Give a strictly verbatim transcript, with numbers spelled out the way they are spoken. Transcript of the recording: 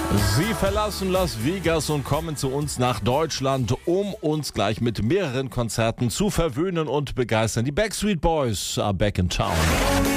Sie verlassen Las Vegas und kommen zu uns nach Deutschland, um uns gleich mit mehreren Konzerten zu verwöhnen und begeistern. Die Backstreet Boys are back in town.